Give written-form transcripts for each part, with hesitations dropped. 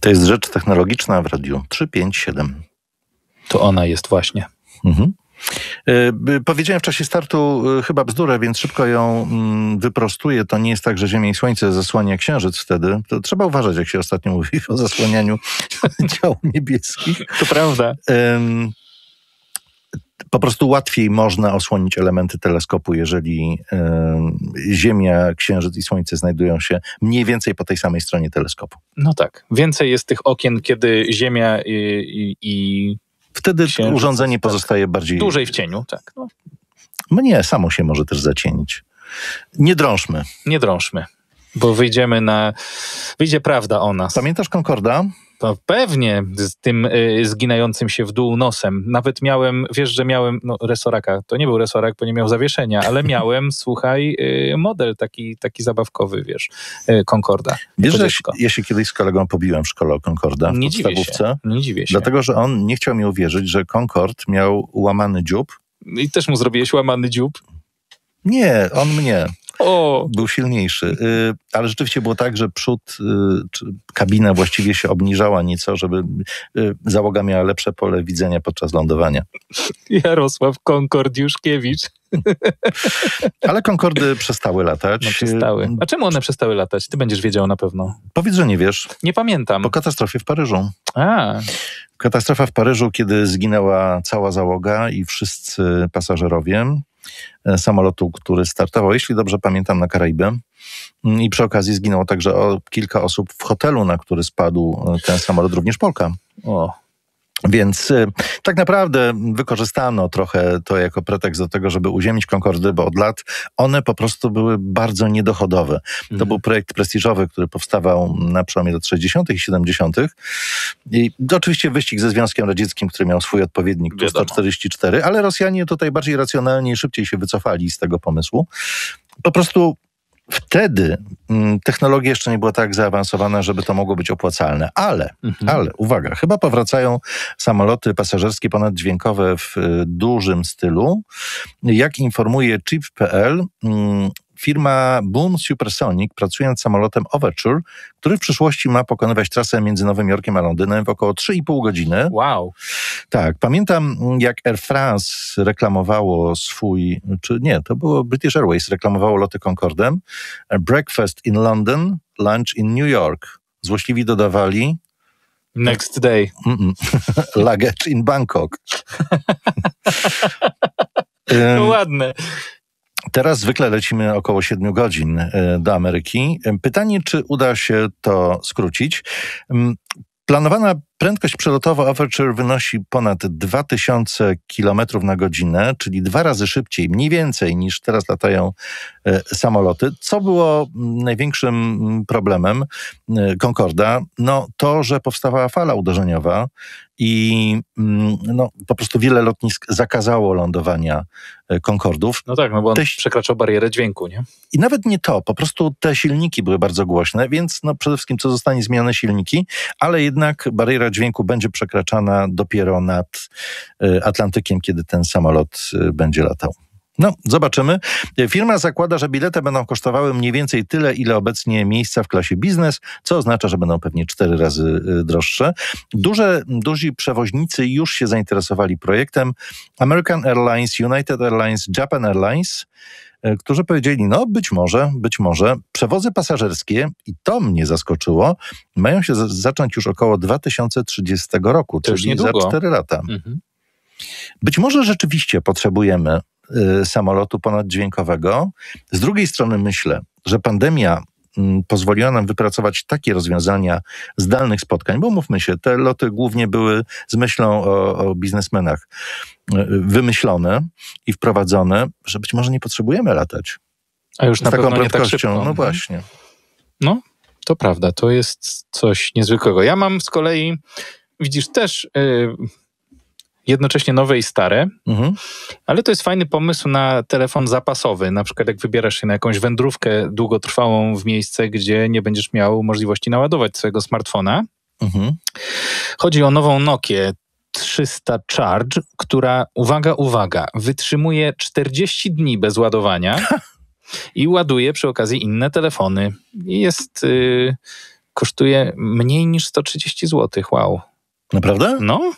To jest rzecz technologiczna w Radiu 357. To ona jest właśnie. Mhm. Powiedziałem w czasie startu chyba bzdurę, więc szybko ją wyprostuję. To nie jest tak, że Ziemię i Słońce zasłania Księżyc wtedy. To trzeba uważać, jak się ostatnio mówi o zasłanianiu ciał niebieskich. To prawda. Po prostu łatwiej można osłonić elementy teleskopu, jeżeli Ziemia, Księżyc i Słońce znajdują się mniej więcej po tej samej stronie teleskopu. No tak. Więcej jest tych okien, kiedy Ziemia i Wtedy Księżyc, urządzenie tak, pozostaje bardziej... dłużej w cieniu, tak. No. Nie, samo się może też zacienić. Nie drążmy. Nie drążmy, bo wyjdzie prawda o nas. Pamiętasz Concorda? To pewnie, z tym zginającym się w dół nosem. Nawet miałem resoraka. To nie był resorak, bo nie miał zawieszenia, ale miałem, słuchaj, model taki zabawkowy, Concorda. Wiesz, że ja się kiedyś z kolegą pobiłem w szkole o Concorda w podstawówce. Nie dziwię się. Dlatego, że on nie chciał mi uwierzyć, że Concorde miał łamany dziób. I też mu zrobiłeś łamany dziób? Nie, on mnie. O. Był silniejszy. Ale rzeczywiście było tak, że przód, kabina właściwie się obniżała nieco, żeby załoga miała lepsze pole widzenia podczas lądowania. Jarosław Konkordiuszkiewicz. Ale Concordy przestały latać. No przestały. A czemu one przestały latać? Ty będziesz wiedział na pewno. Powiedz, że nie wiesz. Nie pamiętam. Po katastrofie w Paryżu. A. Katastrofa w Paryżu, kiedy zginęła cała załoga i wszyscy pasażerowie samolotu, który startował, jeśli dobrze pamiętam, na Karaiby. I przy okazji zginęło także kilka osób w hotelu, na który spadł ten samolot, również Polka. O. Więc tak naprawdę wykorzystano trochę to jako pretekst do tego, żeby uziemić Concordy, bo od lat one po prostu były bardzo niedochodowe. To był projekt prestiżowy, który powstawał na przełomie lat 60. i 70. I oczywiście wyścig ze Związkiem Radzieckim, który miał swój odpowiednik Tu-144, ale Rosjanie tutaj bardziej racjonalnie i szybciej się wycofali z tego pomysłu. Po prostu wtedy technologia jeszcze nie była tak zaawansowana, żeby to mogło być opłacalne. Ale, uwaga, chyba powracają samoloty pasażerskie ponaddźwiękowe w dużym stylu. Jak informuje Chip.pl, firma Boom Supersonic pracuje nad samolotem Overture, który w przyszłości ma pokonywać trasę między Nowym Jorkiem a Londynem w około 3,5 godziny. Wow. Tak, pamiętam jak Air France reklamowało to było British Airways, reklamowało loty Concordem. Breakfast in London, lunch in New York. Złośliwi dodawali next day. Luggage in Bangkok. To ładne. Teraz zwykle lecimy około 7 godzin do Ameryki. Pytanie, czy uda się to skrócić? Planowana prędkość przelotowa Overture wynosi ponad 2000 km na godzinę, czyli 2 razy szybciej, mniej więcej niż teraz latają samoloty. Co było największym problemem Concorda? No to, że powstawała fala uderzeniowa i po prostu wiele lotnisk zakazało lądowania Concordów. No tak, bo on przekraczał barierę dźwięku, nie? I nawet nie to, po prostu te silniki były bardzo głośne, więc przede wszystkim co zostanie zmienione silniki, ale jednak bariera dźwięku będzie przekraczana dopiero nad Atlantykiem, kiedy ten samolot będzie latał. No, zobaczymy. Firma zakłada, że bilety będą kosztowały mniej więcej tyle, ile obecnie miejsca w klasie biznes, co oznacza, że będą pewnie 4 razy droższe. Duzi przewoźnicy już się zainteresowali projektem. American Airlines, United Airlines, Japan Airlines, którzy powiedzieli, być może przewozy pasażerskie, i to mnie zaskoczyło, mają się zacząć już około 2030 roku, to czyli za 4 lata. Być może rzeczywiście potrzebujemy samolotu ponaddźwiękowego. Z drugiej strony myślę, że pandemia pozwoliła nam wypracować takie rozwiązania zdalnych spotkań, bo mówmy się, te loty głównie były z myślą o biznesmenach wymyślone i wprowadzone, że być może nie potrzebujemy latać. A już z na taką pewno prędkością. Nie tak szybko. No właśnie. No, to prawda, to jest coś niezwykłego. Ja mam z kolei, widzisz, też jednocześnie nowe i stare, ale to jest fajny pomysł na telefon zapasowy. Na przykład jak wybierasz się na jakąś wędrówkę długotrwałą w miejsce, gdzie nie będziesz miał możliwości naładować swojego smartfona. Chodzi o nową Nokię 300 Charge, która, uwaga, wytrzymuje 40 dni bez ładowania i ładuje przy okazji inne telefony. I jest kosztuje mniej niż 130 zł. Wow. Naprawdę? No.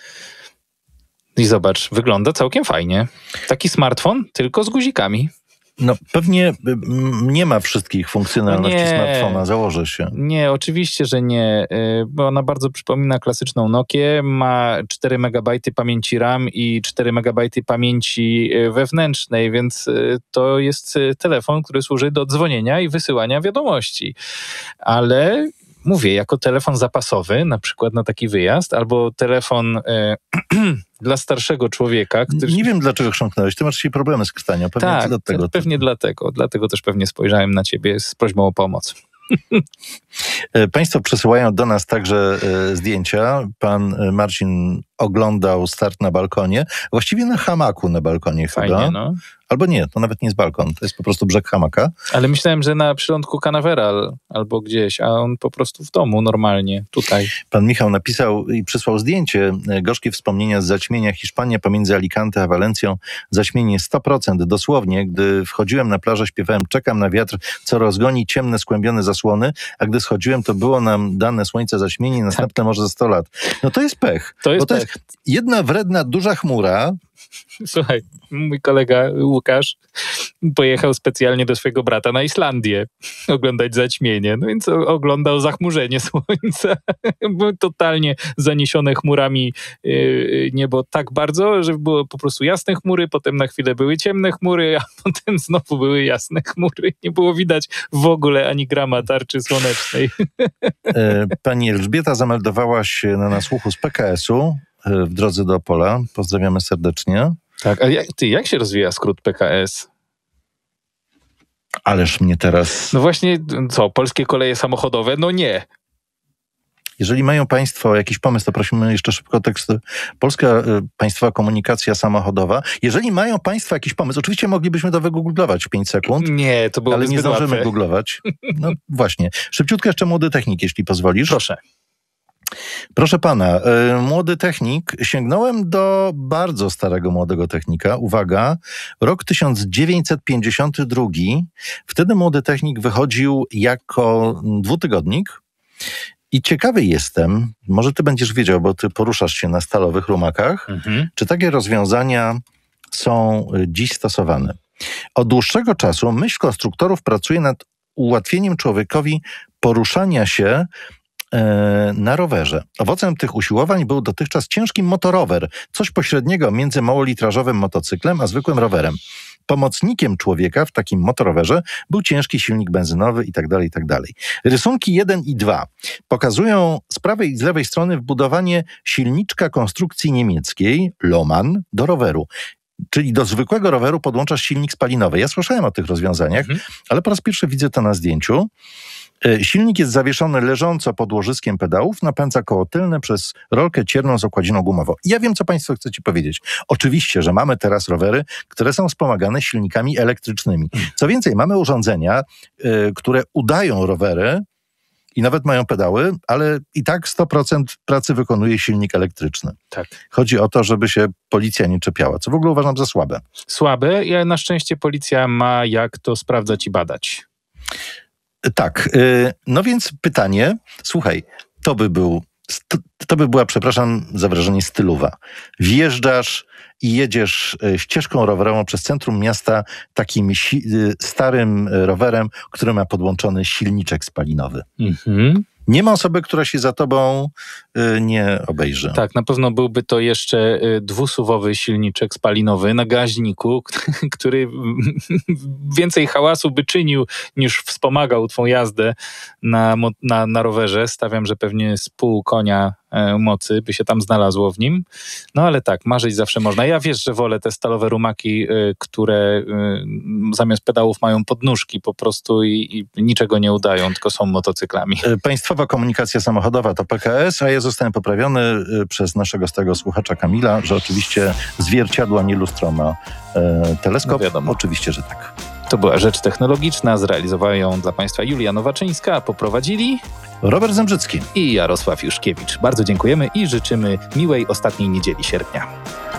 I zobacz, wygląda całkiem fajnie. Taki smartfon, tylko z guzikami. No pewnie nie ma wszystkich funkcjonalności smartfona, założę się. Nie, oczywiście, że nie, bo ona bardzo przypomina klasyczną Nokię, ma 4 MB pamięci RAM i 4 MB pamięci wewnętrznej, więc to jest telefon, który służy do dzwonienia i wysyłania wiadomości. Ale mówię, jako telefon zapasowy, na przykład na taki wyjazd, albo telefon dla starszego człowieka. Który... Nie wiem, dlaczego chrząknąłeś. Ty masz dzisiaj problemy z krtaniem. Pewnie tak, dlatego. Pewnie dlatego. Dlatego też pewnie spojrzałem na ciebie z prośbą o pomoc. Państwo przesyłają do nas także zdjęcia. Pan Marcin oglądał start na balkonie. Właściwie na hamaku na balkonie Fajnie, chyba. no. Albo nie, to nawet nie jest balkon. To jest po prostu brzeg hamaka. Ale myślałem, że na przylądku Canaveral albo gdzieś, a on po prostu w domu normalnie, tutaj. Pan Michał napisał i przysłał zdjęcie. Gorzkie wspomnienia z zaćmienia. Hiszpania pomiędzy Alicante a Walencją. Zaćmienie 100%. Dosłownie, gdy wchodziłem na plażę, śpiewałem "Czekam na wiatr, co rozgoni ciemne, skłębione zasłony", a gdy schodziłem, to było nam dane słońce zaćmienie, następne może za 100 lat. No to jest pech. To jest jest jedna wredna, duża chmura. Słuchaj, mój kolega Łukasz pojechał specjalnie do swojego brata na Islandię oglądać zaćmienie. No więc oglądał zachmurzenie słońca. Było totalnie zaniesione chmurami niebo tak bardzo, że było po prostu jasne chmury, potem na chwilę były ciemne chmury, a potem znowu były jasne chmury. Nie było widać w ogóle ani grama tarczy słonecznej. Pani Elżbieta zameldowała się na nasłuchu z PKS-u w drodze do Opola. Pozdrawiamy serdecznie. Tak, a jak się rozwija skrót PKS? Ależ mnie teraz... No właśnie, co, polskie koleje samochodowe? No nie. Jeżeli mają państwo jakiś pomysł, to prosimy jeszcze szybko tekst. Polska Państwowa Komunikacja Samochodowa. Jeżeli mają państwo jakiś pomysł, oczywiście moglibyśmy to wygooglować w 5 sekund. Nie, to byłoby ale nie zdążymy łatwe. googlować. No właśnie. Szybciutko jeszcze Młody Technik, jeśli pozwolisz. Proszę. Proszę pana, Młody Technik, sięgnąłem do bardzo starego Młodego Technika. Uwaga, rok 1952. Wtedy Młody Technik wychodził jako dwutygodnik. I ciekawy jestem, może ty będziesz wiedział, bo ty poruszasz się na stalowych rumakach, czy takie rozwiązania są dziś stosowane. Od dłuższego czasu myśl konstruktorów pracuje nad ułatwieniem człowiekowi poruszania się na rowerze. Owocem tych usiłowań był dotychczas ciężki motorower, coś pośredniego między małolitrażowym motocyklem a zwykłym rowerem. Pomocnikiem człowieka w takim motorowerze był ciężki silnik benzynowy itd., itd. Rysunki 1 i 2 pokazują z prawej i z lewej strony wbudowanie silniczka konstrukcji niemieckiej Lohmann do roweru. Czyli do zwykłego roweru podłączasz silnik spalinowy. Ja słyszałem o tych rozwiązaniach, ale po raz pierwszy widzę to na zdjęciu. Silnik jest zawieszony leżąco pod łożyskiem pedałów, napędza koło tylne przez rolkę cierną z okładziną gumową. Ja wiem, co państwo chcecie powiedzieć. Oczywiście, że mamy teraz rowery, które są wspomagane silnikami elektrycznymi. Co więcej, mamy urządzenia, które udają rowery i nawet mają pedały, ale i tak 100% pracy wykonuje silnik elektryczny. Tak. Chodzi o to, żeby się policja nie czepiała, co w ogóle uważam za słabe. Słabe, ale na szczęście policja ma jak to sprawdzać i badać. Tak, no więc pytanie, słuchaj, to by była, przepraszam za wrażenie, stylowa. Wjeżdżasz i jedziesz ścieżką rowerową przez centrum miasta takim starym rowerem, który ma podłączony silniczek spalinowy. Nie ma osoby, która się za tobą nie obejrzy. Tak, na pewno byłby to jeszcze dwusuwowy silniczek spalinowy na gaźniku, który więcej hałasu by czynił niż wspomagał twą jazdę na rowerze. Stawiam, że pewnie z pół konia mocy by się tam znalazło w nim. No ale tak, marzyć zawsze można. Ja wiesz, że wolę te stalowe rumaki, które zamiast pedałów mają podnóżki po prostu i niczego nie udają, tylko są motocyklami. Państwowa Komunikacja Samochodowa to PKS, a ja zostałem poprawiony przez naszego stałego słuchacza Kamila, że oczywiście zwierciadła, nie lustro ma teleskop. No wiadomo. Oczywiście, że tak. To była Rzecz Technologiczna, zrealizowała ją dla Państwa Julia Nowaczyńska, a poprowadzili Robert Zembrzycki i Jarosław Juszkiewicz. Bardzo dziękujemy i życzymy miłej ostatniej niedzieli sierpnia.